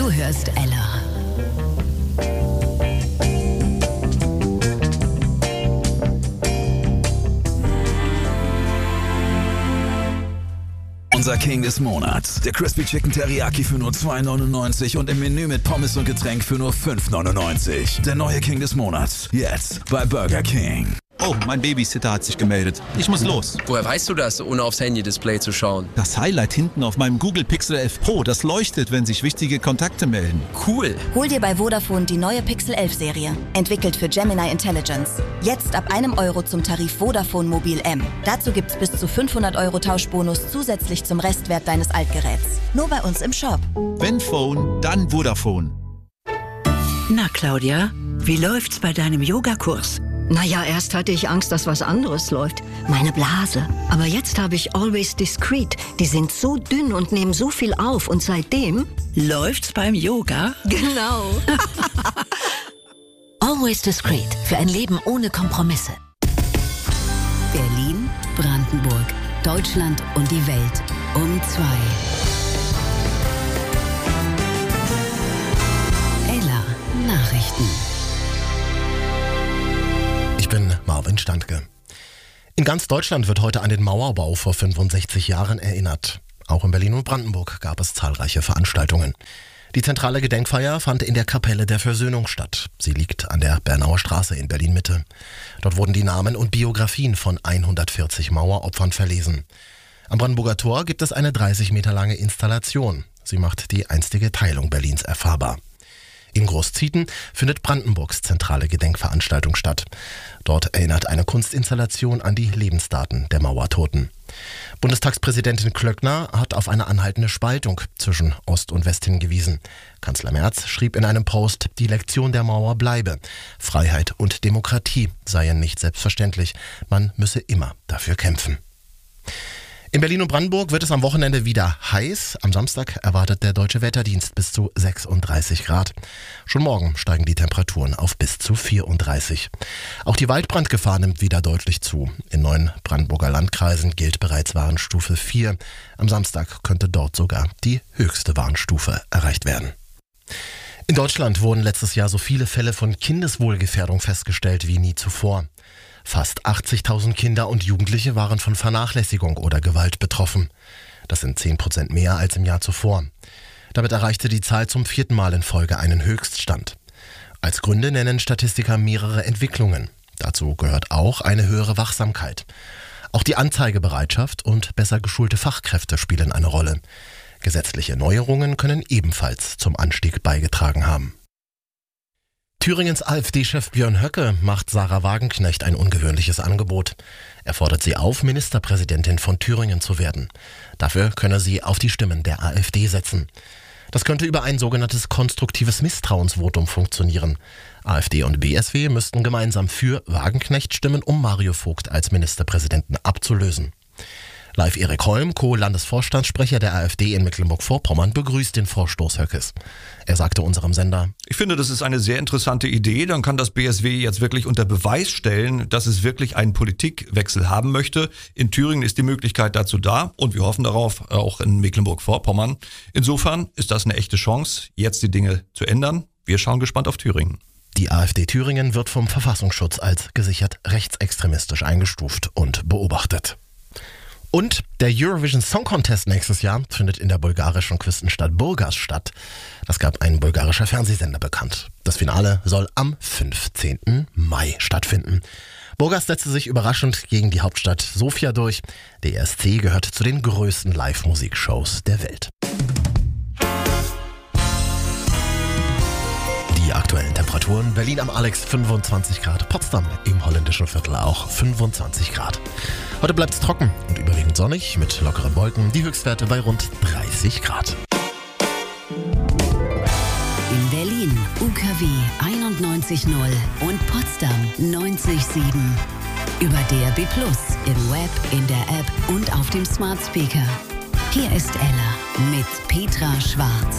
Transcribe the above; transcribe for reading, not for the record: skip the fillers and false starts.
Du hörst Ella. Unser King des Monats. Der Crispy Chicken Teriyaki für nur $2,99 und im Menü mit Pommes und Getränk für nur $5,99. Der neue King des Monats. Jetzt bei Burger King. Oh, mein Babysitter hat sich gemeldet. Ich muss los. Woher weißt du das, ohne aufs Handy-Display zu schauen? Das Highlight hinten auf meinem Google Pixel 11 Pro, das leuchtet, wenn sich wichtige Kontakte melden. Cool. Hol dir bei Vodafone die neue Pixel 11 Serie. Entwickelt für Gemini Intelligence. Jetzt ab €1 zum Tarif Vodafone Mobil M. Dazu gibt's bis zu 500 € Tauschbonus zusätzlich zum Restwert deines Altgeräts. Nur bei uns im Shop. Wenn Phone, dann Vodafone. Na, Claudia, wie läuft's bei deinem Yogakurs? Naja, erst hatte ich Angst, dass was anderes läuft. Meine Blase. Aber jetzt habe ich Always Discreet. Die sind so dünn und nehmen so viel auf. Und seitdem... Läuft's beim Yoga? Genau. Always Discreet. Für ein Leben ohne Kompromisse. Berlin, Brandenburg, Deutschland und die Welt um 2. Ella Nachrichten. Ich bin Marvin Standke. In ganz Deutschland wird heute an den Mauerbau vor 65 Jahren erinnert. Auch in Berlin und Brandenburg gab es zahlreiche Veranstaltungen. Die zentrale Gedenkfeier fand in der Kapelle der Versöhnung statt. Sie liegt an der Bernauer Straße in Berlin-Mitte. Dort wurden die Namen und Biografien von 140 Maueropfern verlesen. Am Brandenburger Tor gibt es eine 30 Meter lange Installation. Sie macht die einstige Teilung Berlins erfahrbar. In Großzieten findet Brandenburgs zentrale Gedenkveranstaltung statt. Dort erinnert eine Kunstinstallation an die Lebensdaten der Mauertoten. Bundestagspräsidentin Klöckner hat auf eine anhaltende Spaltung zwischen Ost und West hingewiesen. Kanzler Merz schrieb in einem Post, die Lektion der Mauer bleibe. Freiheit und Demokratie seien nicht selbstverständlich. Man müsse immer dafür kämpfen. In Berlin und Brandenburg wird es am Wochenende wieder heiß. Am Samstag erwartet der Deutsche Wetterdienst bis zu 36 Grad. Schon morgen steigen die Temperaturen auf bis zu 34. Auch die Waldbrandgefahr nimmt wieder deutlich zu. In 9 Brandenburger Landkreisen gilt bereits Warnstufe 4. Am Samstag könnte dort sogar die höchste Warnstufe erreicht werden. In Deutschland wurden letztes Jahr so viele Fälle von Kindeswohlgefährdung festgestellt wie nie zuvor. Fast 80.000 Kinder und Jugendliche waren von Vernachlässigung oder Gewalt betroffen. Das sind 10% mehr als im Jahr zuvor. Damit erreichte die Zahl zum 4. Mal in Folge einen Höchststand. Als Gründe nennen Statistiker mehrere Entwicklungen. Dazu gehört auch eine höhere Wachsamkeit. Auch die Anzeigebereitschaft und besser geschulte Fachkräfte spielen eine Rolle. Gesetzliche Neuerungen können ebenfalls zum Anstieg beigetragen haben. Thüringens AfD-Chef Björn Höcke macht Sarah Wagenknecht ein ungewöhnliches Angebot. Er fordert sie auf, Ministerpräsidentin von Thüringen zu werden. Dafür könne sie auf die Stimmen der AfD setzen. Das könnte über ein sogenanntes konstruktives Misstrauensvotum funktionieren. AfD und BSW müssten gemeinsam für Wagenknecht stimmen, um Mario Vogt als Ministerpräsidenten abzulösen. Live Erik Holm, Co-Landesvorstandssprecher der AfD in Mecklenburg-Vorpommern, begrüßt den Vorstoß Höckes. Er sagte unserem Sender: Ich finde, das ist eine sehr interessante Idee. Dann kann das BSW jetzt wirklich unter Beweis stellen, dass es wirklich einen Politikwechsel haben möchte. In Thüringen ist die Möglichkeit dazu da und wir hoffen darauf, auch in Mecklenburg-Vorpommern. Insofern ist das eine echte Chance, jetzt die Dinge zu ändern. Wir schauen gespannt auf Thüringen. Die AfD Thüringen wird vom Verfassungsschutz als gesichert rechtsextremistisch eingestuft und beobachtet. Und der Eurovision Song Contest nächstes Jahr findet in der bulgarischen Küstenstadt Burgas statt. Das gab ein bulgarischer Fernsehsender bekannt. Das Finale soll am 15. Mai stattfinden. Burgas setzte sich überraschend gegen die Hauptstadt Sofia durch. Der ESC gehört zu den größten Live-Musikshows der Welt. Die aktuellen Temperaturen: Berlin am Alex 25 Grad, Potsdam im holländischen Viertel auch 25 Grad. Heute bleibt es trocken und überwiegend sonnig mit lockeren Wolken, die Höchstwerte bei rund 30 Grad. In Berlin UKW 91.0 und Potsdam 90.7. Über DAB+, im Web, in der App und auf dem Smart Speaker. Hier ist Ella mit Petra Schwarz.